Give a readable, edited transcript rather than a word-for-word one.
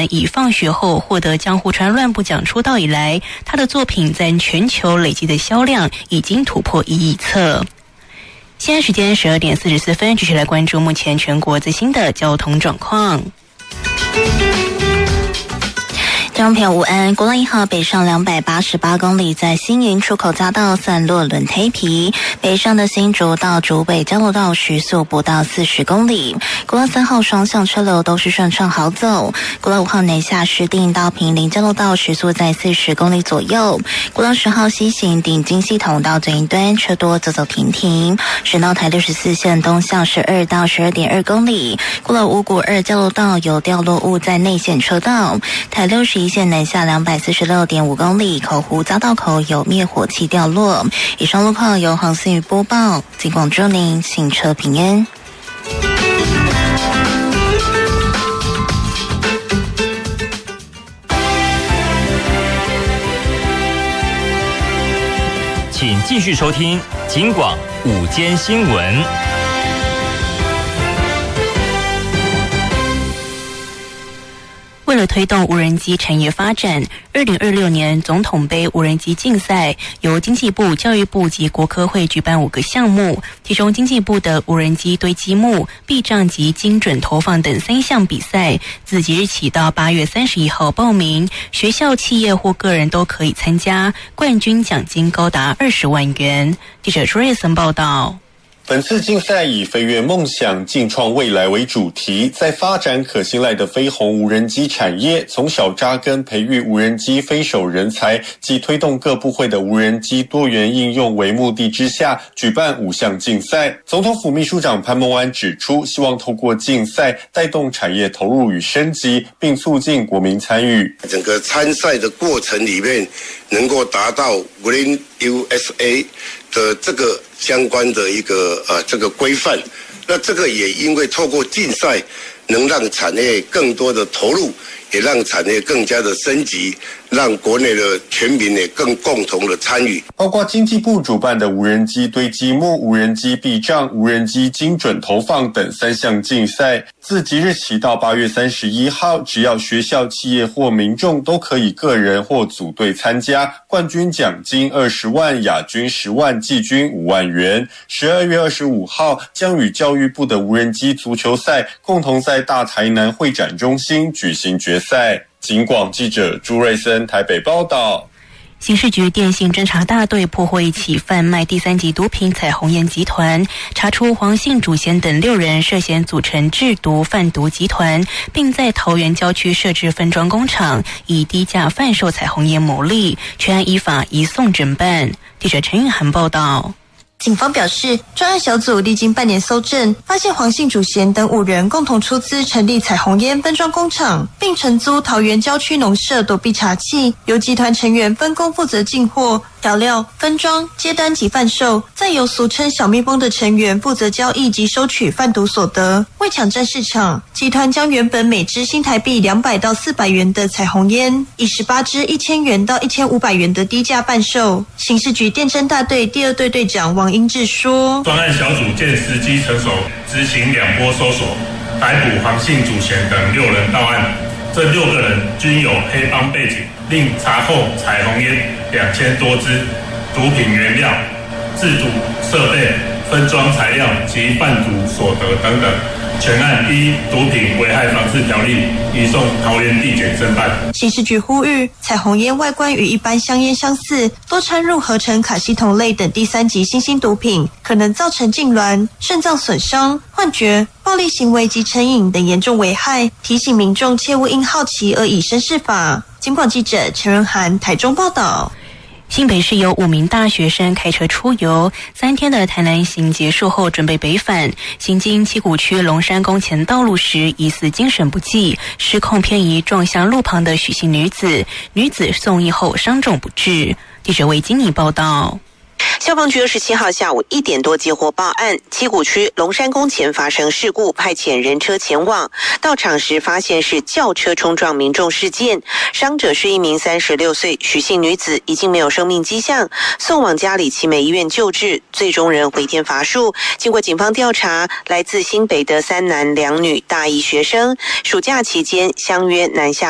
年以放学后获得江户川乱步奖出道以来，他的作品在全球累积的销量已经突破1亿册。现在时间12点44分，继续来关注目前全国最新的交通状况。听众朋友午安，国道1号北上288公里，在新营出口匝道散落轮胎皮，北上的新竹到竹北交流道时速不到40公里。国道3号双向车流都是顺畅好走，国道5号南下石碇到坪林交流道时速在40公里左右。国道10号西行顶金系统到最一端车多走走停停。省道台64线东向12到12.2公里，国道五股2交流道有掉落物在内线车道。台61线南下246.5公里，口湖匝道口有灭火器掉落。以上路况由黄思雨播报，尽管祝您行车平安。 请继续收听警广午间新闻。 为了推动无人机产业发展，2026年总统杯无人机竞赛由经济部、教育部及国科会举办5个项目，其中经济部的无人机堆积木、避障及精准投放等3项比赛，自即日起到8月31号报名，学校、企业或个人都可以参加，冠军奖金高达20万元。记者朱瑞森报道。 本次竞赛以飞跃梦想，竞创未来为主题，在发展可信赖的飞鸿无人机产业，从小扎根培育无人机飞手人才及推动各部会的无人机多元应用为目的之下，举办5项竞赛。总统府秘书长潘孟安指出，希望透过竞赛带动产业投入与升级，并促进国民参与。 整个参赛的过程里面，能够达到 Green USA 的这个相关的一个这个规范，那这个也因为透过竞赛，能让产业更多的投入，也让产业更加的升级，让国内的全民也更共同的参与。 包括经济部主办的无人机堆积木、无人机避障、无人机精准投放等3项竞赛，自即日起到8月31号，只要学校、企业或民众都可以个人或组队参加，冠军奖金20万，亚军10万，季军5万元。12月25号将与教育部的无人机足球赛共同在大台南会展中心举行决赛。警广记者朱瑞森台北报道。 刑事局电信侦查大队破获一起贩卖第3级毒品彩虹烟集团，查出黄姓主嫌等6人涉嫌组成制毒贩毒集团，并在桃园郊区设置分装工厂，以低价贩售彩虹烟牟利，全案依法移送侦办。记者陈韵涵报道。 警方表示，专案小组历经半年搜证，发现黄姓主嫌等5人共同出资成立彩虹烟分装工厂，并承租桃园郊区农舍躲避查缉，由集团成员分工负责进货、调料、分装、接单及贩售，再由俗称小蜜蜂的成员负责交易及收取贩毒所得。为抢占市场，集团将原本每支新台币200到400元的彩虹烟，以18支1000元到1500元的低价贩售。刑事局电侦大队第2队队长王英志说， 专案小组见时机成熟，执行2波搜索，逮捕黄姓主嫌等6人到案。这6个人均有黑帮背景，另查扣彩虹烟2000多支、毒品原料、制毒设备、分装材料及贩毒所得等等。全案依毒品危害防治条例移送桃园地检侦办。 刑事局呼吁，彩虹烟外观与一般香烟相似，多掺入合成卡西酮类等第3级新兴毒品，可能造成痉挛、肾脏损伤、幻觉、暴力行为及成瘾等严重危害，提醒民众切勿因好奇而以身试法。警广记者陈仁涵台中报道。 新北市有5名大学生开车出游，3天的台南行结束后准备北返，行经七股区龙山宫前道路时，疑似精神不济，失控偏移撞向路旁的许姓女子，女子送医后伤重不治。记者韦金妮报道。 消防局27号下午1点多接获报案，七股区龙山宫前发生事故，派遣人车前往。到场时发现是轿车冲撞民众事件，伤者是一名36岁许姓女子，已经没有生命迹象，送往嘉里奇美医院救治，最终人回天乏术。经过警方调查，来自新北的3男2女大一学生，暑假期间相约南下